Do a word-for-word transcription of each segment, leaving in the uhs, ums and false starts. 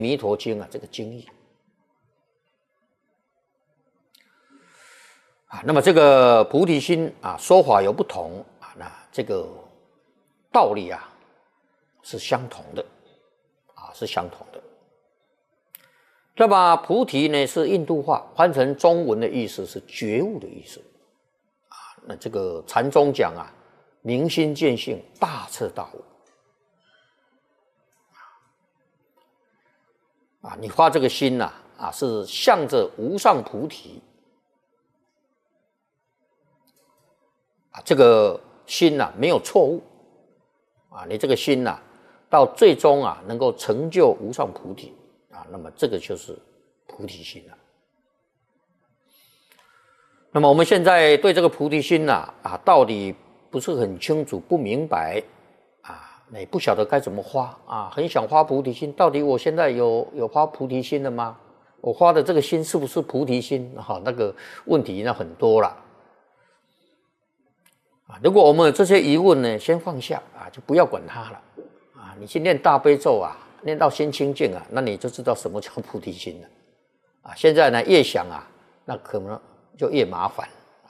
弥陀经啊这个经义啊。那么这个菩提心啊说法有不同啊，那这个道理啊是相同的啊，是相同的。那么菩提呢是印度话，翻成中文的意思是觉悟的意思啊。那这个禅宗讲啊，明心见性，大彻大悟啊。你发这个心呐 啊, 啊，是向着无上菩提啊，这个心呐、啊、没有错误啊，你这个心呐、啊，到最终啊能够成就无上菩提。啊，那么这个就是菩提心了。那么我们现在对这个菩提心呐、啊，啊，道理不是很清楚，不明白啊，也不晓得该怎么发啊，很想发菩提心，到底我现在有有发菩提心了吗？我发的这个心是不是菩提心？哈、啊，那个问题那很多了啊。如果我们有这些疑问呢，先放下啊，就不要管它了啊。你去念大悲咒啊。念到心清净啊，那你就知道什么叫菩提心了啊。现在呢，越想啊，那可能就越麻烦啊。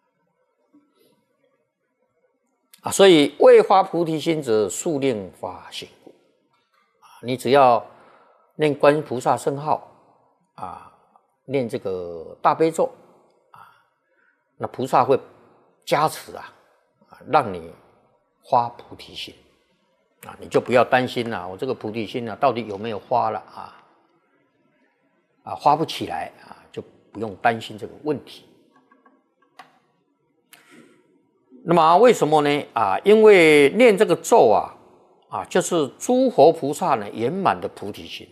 啊，所以未发菩提心者，速令发心故啊。你只要念观音菩萨圣号啊，念这个大悲咒啊，那菩萨会加持啊，啊让你发菩提心。啊，你就不要担心了、啊，我这个菩提心呢、啊，到底有没有发了啊？啊，发不起来啊，就不用担心这个问题。那么为什么呢？啊，因为念这个咒啊，啊，就是诸佛菩萨呢圆满的菩提心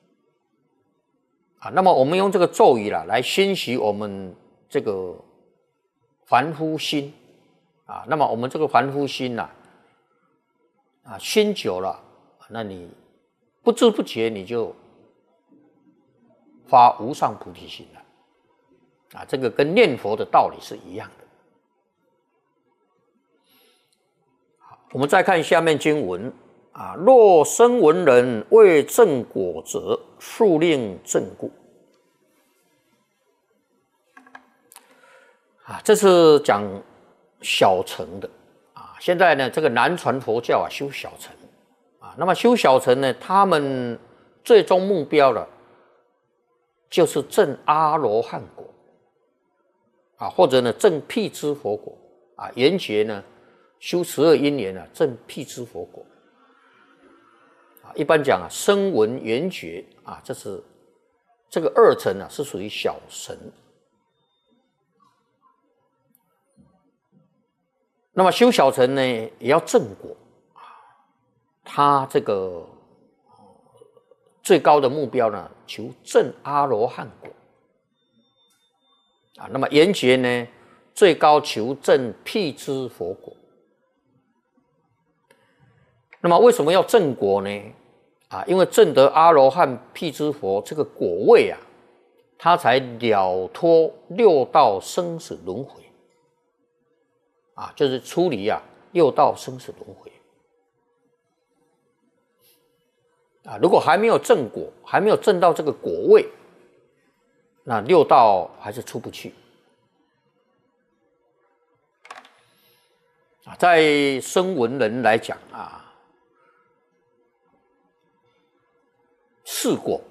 啊。那么我们用这个咒语啦，来熏习我们这个凡夫心啊。那么我们这个凡夫心呐、啊。啊，熏久了，那你不知不觉你就发无上菩提心了，啊，这个跟念佛的道理是一样的。好，我们再看下面经文啊，若声闻人未正果者，速令正故。啊，这是讲小乘的。现在呢，这个南传佛教啊，修小乘啊，那么修小乘呢，他们最终目标了，就是证阿罗汉果啊，或者呢证辟支佛果啊，圆觉呢修十二因缘啊，证辟支佛果啊。一般讲啊，声闻缘觉啊，这是这个二乘啊，是属于小乘。那么修小乘呢，也要正果啊。他这个最高的目标呢，求证阿罗汉果啊。那么圆觉呢，最高求证辟支佛果。那么为什么要正果呢？啊，因为证得阿罗汉、辟支佛这个果位啊，他才了脱六道生死轮回。啊，就是出离啊六道生死轮回啊。如果还没有正果，还没有正到这个果位，那六道还是出不去啊。在声闻人来讲啊，四果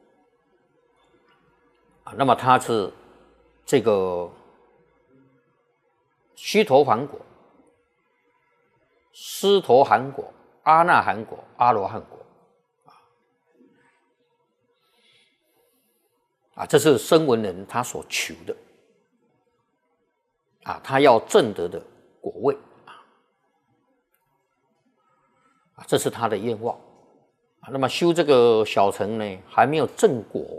啊，那么它是这个。须陀洹果、斯陀含果、阿那含果、阿罗汉果啊，这是声闻人他所求的啊，他要证得的果位啊，啊，这是他的愿望啊。那么修这个小乘呢，还没有正果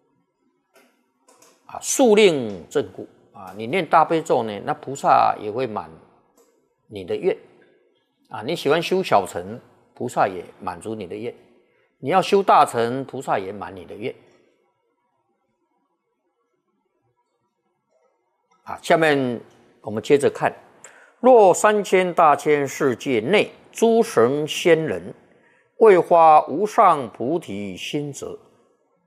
啊，速令正故。啊，你念大悲咒呢，那菩萨也会满你的愿啊。你喜欢修小乘，菩萨也满足你的愿；你要修大乘，菩萨也满你的愿。啊，下面我们接着看：若三千大千世界内诸神仙人为发无上菩提心者，